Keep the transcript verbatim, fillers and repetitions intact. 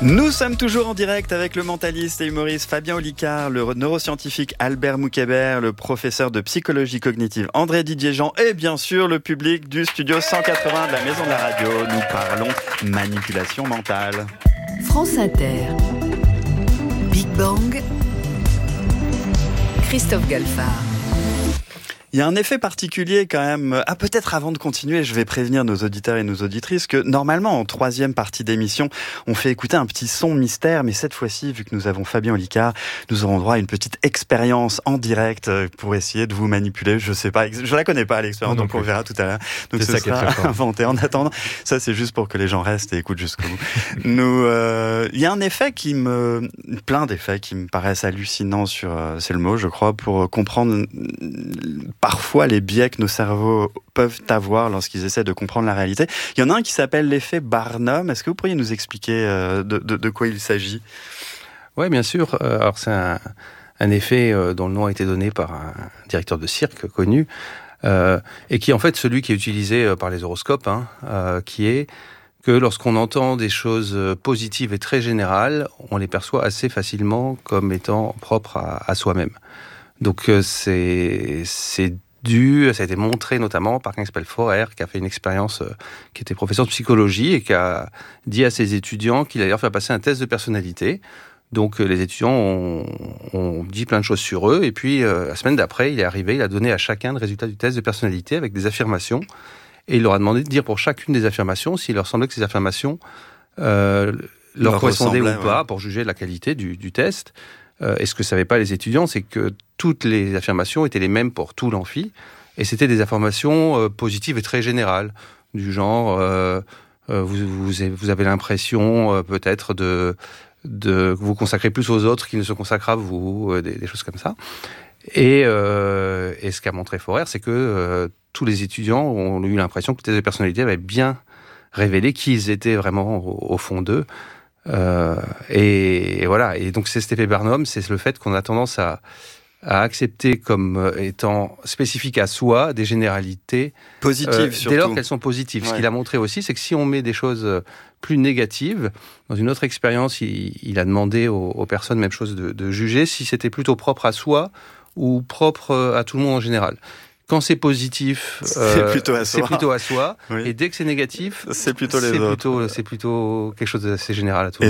Nous sommes toujours en direct avec le mentaliste et humoriste Fabien Olicard, le neuroscientifique Albert Moukébert, le professeur de psychologie cognitive André Didier-Jean et bien sûr le public du studio cent quatre-vingts de la Maison de la Radio. Nous parlons manipulation mentale. France Inter. Big Bang. Christophe Galfard. Il y a un effet particulier quand même. Ah, peut-être avant de continuer, je vais prévenir nos auditeurs et nos auditrices que normalement, en troisième partie d'émission, on fait écouter un petit son mystère, mais cette fois-ci, vu que nous avons Fabien Olicard, nous aurons droit à une petite expérience en direct pour essayer de vous manipuler. Je sais pas, je la connais pas l'expérience, donc on verra tout à l'heure. Donc c'est ce ça sera qui est inventé. En attendant, ça c'est juste pour que les gens restent et écoutent jusqu'au bout. Nous, euh, il y a un effet qui me, plein d'effets qui me paraissent hallucinants sur, euh, c'est le mot, je crois, pour comprendre parfois les biais que nos cerveaux peuvent avoir lorsqu'ils essaient de comprendre la réalité. Il y en a un qui s'appelle l'effet Barnum. Est-ce que vous pourriez nous expliquer euh, de, de, de quoi il s'agit ? Oui, bien sûr. Euh, alors c'est un, un effet euh, dont le nom a été donné par un directeur de cirque connu, euh, et qui est en fait celui qui est utilisé euh, par les horoscopes, hein, euh, qui est que lorsqu'on entend des choses positives et très générales, on les perçoit assez facilement comme étant propres à, à soi-même. Donc euh, c'est c'est dû, ça a été montré notamment par quelqu'un qui s'appelle Forer, qui a fait une expérience, euh, qui était professeur de psychologie et qui a dit à ses étudiants qu'il allait leur faire passer un test de personnalité. Donc euh, les étudiants ont, ont dit plein de choses sur eux et puis euh, la semaine d'après, il est arrivé, il a donné à chacun le résultat du test de personnalité avec des affirmations et il leur a demandé de dire pour chacune des affirmations s'il leur semblait que ces affirmations euh, leur, leur correspondaient ou pas, ouais, pour juger de la qualité du, du test. Euh, et ce que ne savaient pas les étudiants, c'est que toutes les affirmations étaient les mêmes pour tout l'amphi, et c'était des affirmations euh, positives et très générales, du genre euh, euh, vous, vous, vous avez l'impression euh, peut-être de, de vous consacrer plus aux autres qu'ils ne se consacrent à vous, euh, des, des choses comme ça. Et, euh, et ce qu'a montré Forer, c'est que euh, tous les étudiants ont eu l'impression que le test de personnalité avait bien révélé qui ils étaient vraiment au, au fond d'eux. Euh, et, et voilà. Et donc c'est cet effet Barnum, c'est le fait qu'on a tendance à, à accepter comme étant spécifiques à soi des généralités positives, euh, surtout. Dès lors qu'elles sont positives. Ouais. Ce qu'il a montré aussi, c'est que si on met des choses plus négatives, dans une autre expérience, il, il a demandé aux, aux personnes, même chose, de, de juger si c'était plutôt propre à soi ou propre à tout le monde en général. Quand c'est positif, euh, c'est plutôt à soi. C'est plutôt à soi. Oui. Et dès que c'est négatif, c'est plutôt les c'est autres. Plutôt, c'est plutôt quelque chose d'assez général à tout le monde.